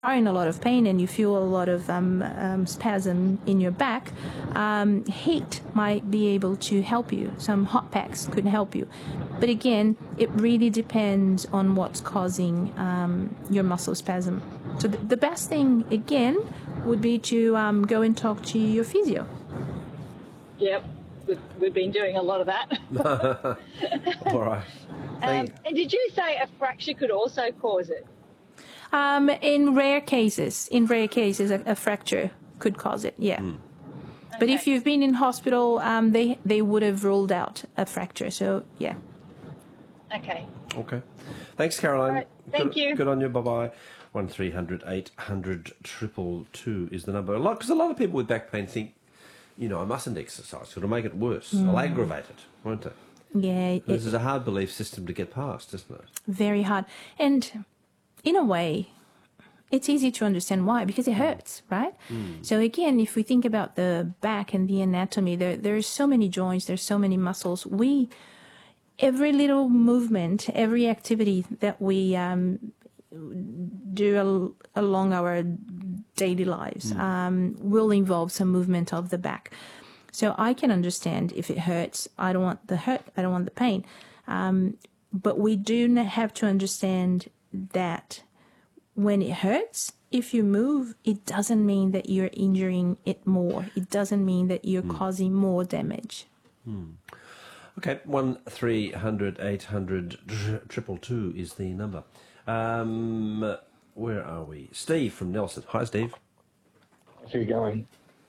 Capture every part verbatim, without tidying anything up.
are in a lot of pain and you feel a lot of um, um, spasm in your back, um, heat might be able to help you. Some hot packs could help you. But again, it really depends on what's causing um, your muscle spasm. So th- the best thing, again, would be to um, go and talk to your physio. Yep, we've, we've been doing a lot of that. All right. Um, and did you say a fracture could also cause it? Um, in rare cases, in rare cases, a, a fracture could cause it, yeah. Mm. But Okay. if you've been in hospital, um, they, they would have ruled out a fracture, so yeah. Okay. Okay. Thanks, Caroline. All right, thank good, you. Good on you. Bye-bye. one three hundred eight hundred two two two is the number. A lot, because a lot of people with back pain think, you know, I mustn't exercise. It'll make it worse. Mm. I'll aggravate it, won't it? Yeah. This is a hard belief system to get past, isn't it? Very hard. And in a way, it's easy to understand why, because it hurts, right? Mm. So again, if we think about the back and the anatomy, there there's so many joints, there's so many muscles. We, every little movement, every activity that we um, do al- along our daily lives mm. um, will involve some movement of the back. So I can understand if it hurts. I don't want the hurt. I don't want the pain. Um, but we do have to understand that when it hurts, if you move, it doesn't mean that you're injuring it more. It doesn't mean that you're mm. causing more damage. Mm. Okay, one three hundred eight hundred triple two is the number. Um, where are we? Steve from Nelson. Hi, Steve. How's it going?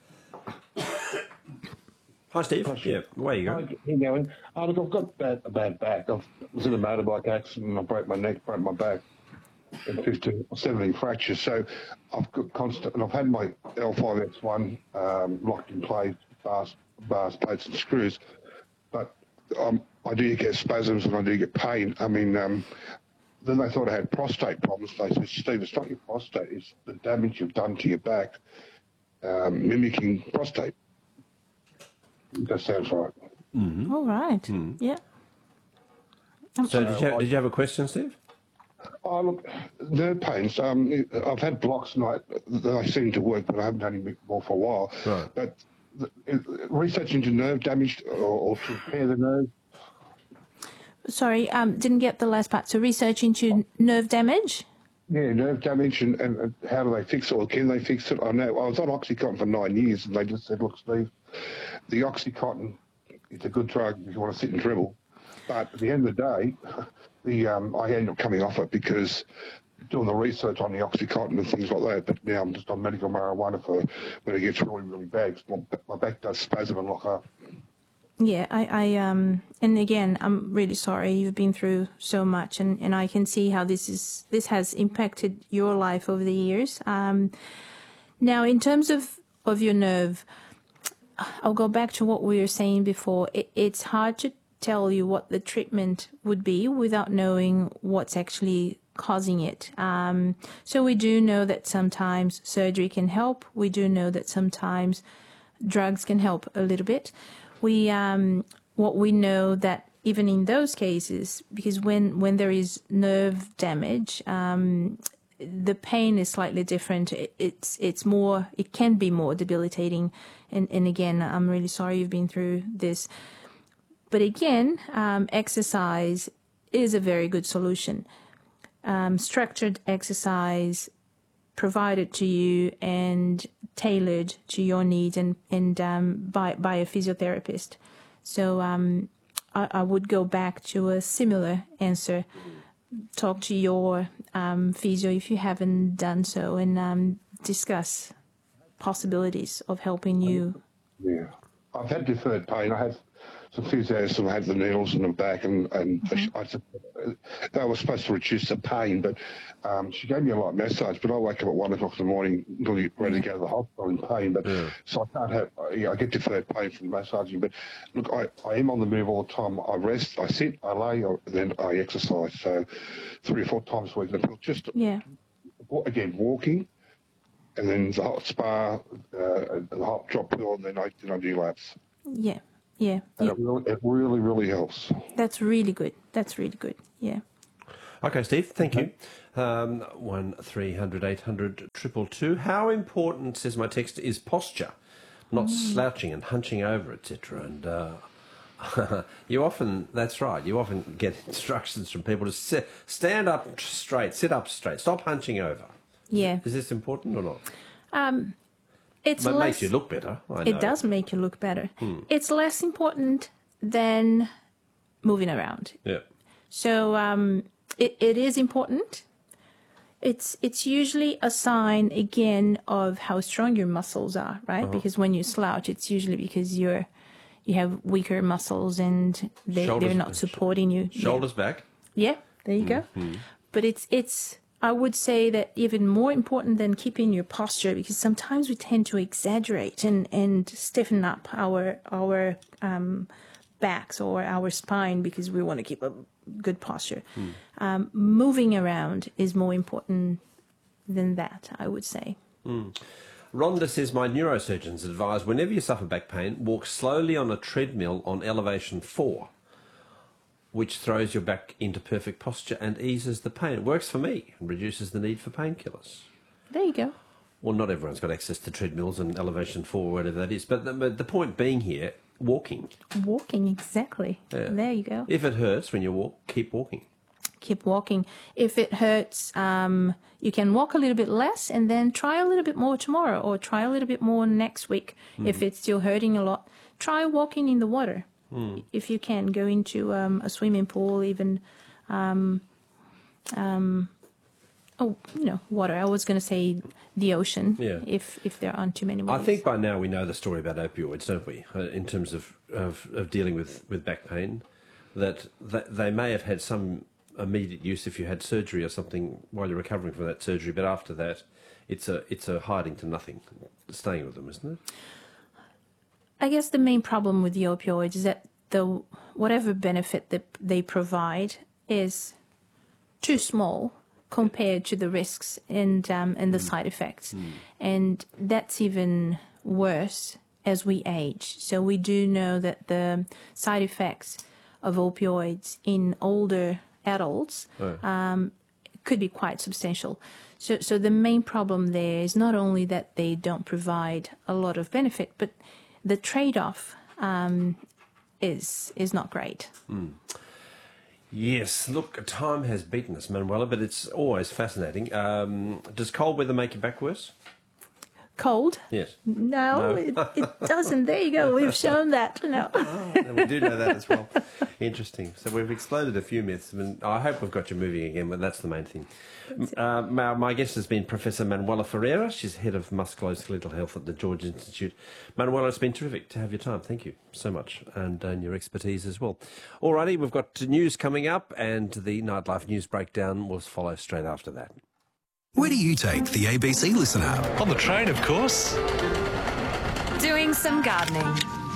Hi, Steve. Hi, yeah, where are you going? How you going? Oh, look, I've got bad, a bad back. I was in a motorbike accident and I broke my neck, broke my back, and fifteen or seventeen fractures. So I've got constant, and I've had my L five X one um, locked in place, bars, bars, plates and screws. But um, I do get spasms and I do get pain. I mean, um, then they thought I had prostate problems. They said, Steve, it's not your prostate, it's the damage you've done to your back, um, mimicking prostate. That sounds right. Mm-hmm. All right. Mm. Yeah. So, so did, you have, did you have a question, Steve? Oh, look, nerve pains. Um, I've had blocks and I, they seem to work, but I haven't done any more for a while. Right. But the, research into nerve damage or, or to repair the nerve. Sorry, um, didn't get the last part. So research into nerve damage? Yeah, nerve damage and, and, and how do they fix it or can they fix it? I know I was on Oxycontin for nine years and they just said, look, Steve, the Oxycontin is a good drug if you want to sit and dribble. But at the end of the day, the um, I ended up coming off it because doing the research on the Oxycontin and things like that. But now I'm just on medical marijuana for when it gets really, really bad. My, my back does spasm and lock up. Yeah, I, I, um, and again, I'm really sorry you've been through so much, and, and I can see how this is, this has impacted your life over the years. Um, now, in terms of, of your nerve, I'll go back to what we were saying before. It, it's hard to tell you what the treatment would be without knowing what's actually causing it. Um, so we do know that sometimes surgery can help. We do know that sometimes drugs can help a little bit. We, um, what we know that even in those cases, because when, when there is nerve damage, um, the pain is slightly different. It, it's, it's more, it can be more debilitating. And, and again, I'm really sorry you've been through this. But again, um, exercise is a very good solution. Um, structured exercise provided to you and tailored to your needs and, and um, by, by a physiotherapist. So um, I, I would go back to a similar answer. Talk to your um, physio if you haven't done so and um, discuss possibilities of helping you. Yeah. I've had deferred pain. I have some physios who had the needles in the back and, and mm-hmm. I, they were supposed to reduce the pain, but um, she gave me a light massage, but I wake up at one o'clock in the morning really ready to go to the hospital in pain, but yeah. So I can't have, yeah, I get deferred pain from the massaging, but look, I, I am on the move all the time. I rest, I sit, I lay, I, then I exercise, so three or four times a week. And I feel just, yeah. again, walking, and then the hot spa, uh, the hot drop pill, and then I, then I do laps. Yeah. Yeah, and yeah. It, really, it really, really helps. That's really good. That's really good. Yeah. Okay, Steve, thank you. Um, one three hundred eight hundred triple two. How important, says my text, is posture, not mm. slouching and hunching over, et cetera. And uh, you often, that's right, you often get instructions from people to sit, stand up straight, sit up straight, stop hunching over. Yeah. Is this important or not? Um, it's It less, makes you look better. I know. It does make you look better. Hmm. It's less important than moving around. Yeah. So um, it, it is important. It's it's usually a sign, again, of how strong your muscles are, right? Uh-huh. Because when you slouch, it's usually because you're you have weaker muscles and they, they're not supporting you. Shoulders yeah. back. Yeah, there you mm-hmm. go. But it's it's I would say that even more important than keeping your posture, because sometimes we tend to exaggerate and, and stiffen up our our um, backs or our spine because we want to keep a good posture. Mm. Um, moving around is more important than that, I would say. Mm. Rhonda says, my neurosurgeons advise whenever you suffer back pain, walk slowly on a treadmill on elevation four, which throws your back into perfect posture and eases the pain. It works for me and reduces the need for painkillers. There you go. Well, not everyone's got access to treadmills and elevation four, whatever that is. But the, but the point being here, walking. Walking, exactly. Yeah. There you go. If it hurts when you walk, keep walking. Keep walking. If it hurts, um, you can walk a little bit less and then try a little bit more tomorrow or try a little bit more next week. Mm-hmm. If it's still hurting a lot, try walking in the water. Mm. If you can, go into um, a swimming pool, even, um, um, oh, you know, water. I was going to say the ocean, yeah. if if there aren't too many waves. I think by now we know the story about opioids, don't we, uh, in terms of, of, of dealing with, with back pain, that, that they may have had some immediate use if you had surgery or something while you're recovering from that surgery, but after that, it's a it's a hiding to nothing, staying with them, isn't it? I guess the main problem with the opioids is that the whatever benefit that they provide is too small compared to the risks and um, and the mm. side effects, mm. and that's even worse as we age. So we do know that the side effects of opioids in older adults oh. um, could be quite substantial. So, so the main problem there is not only that they don't provide a lot of benefit, but the trade-off um, is is not great. Mm. Yes, look, time has beaten us, Manuela, but it's always fascinating. Um, does cold weather make your back worse? Cold? Yes. No, no. it, it doesn't. There you go. We've shown that. No. Oh, we do know that as well. Interesting. So we've exploded a few myths. I mean, I hope we've got you moving again, but that's the main thing. Uh, my, my guest has been Professor Manuela Ferreira. She's head of musculoskeletal health at the George Institute. Manuela, it's been terrific to have your time. Thank you so much, and, and your expertise as well. Alrighty, we've got news coming up, and the Nightlife News Breakdown will follow straight after that. Where do you take the A B C Listen app? On the train, of course. Doing some gardening.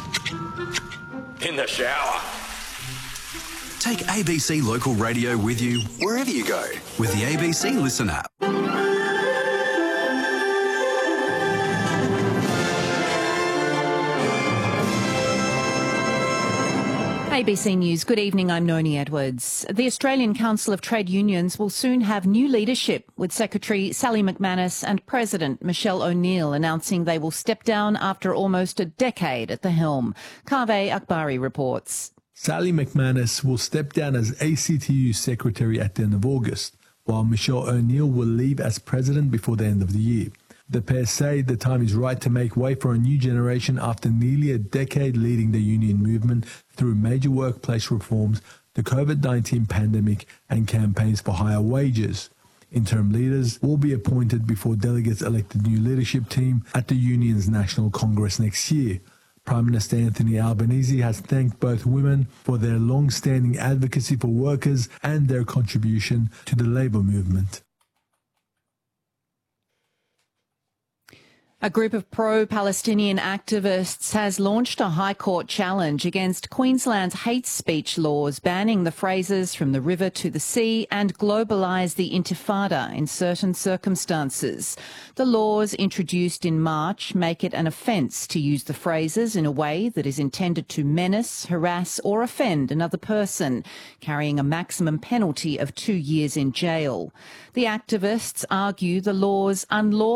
In the shower. Take A B C Local Radio with you wherever you go with the A B C Listen app. A B C News. Good evening, I'm Noni Edwards. The Australian Council of Trade Unions will soon have new leadership, with Secretary Sally McManus and President Michelle O'Neill announcing they will step down after almost a decade at the helm. Kaveh Akbari reports. Sally McManus will step down as A C T U Secretary at the end of August, while Michelle O'Neill will leave as President before the end of the year. The pair say the time is right to make way for a new generation after nearly a decade leading the union movement through major workplace reforms, the COVID nineteen pandemic, and campaigns for higher wages. Interim leaders will be appointed before delegates elect the new leadership team at the union's National Congress next year. Prime Minister Anthony Albanese has thanked both women for their long-standing advocacy for workers and their contribution to the labour movement. A group of pro-Palestinian activists has launched a High Court challenge against Queensland's hate speech laws banning the phrases "from the river to the sea" and "globalise the intifada" in certain circumstances. The laws introduced in March make it an offence to use the phrases in a way that is intended to menace, harass or offend another person, carrying a maximum penalty of two years in jail. The activists argue the laws unlawful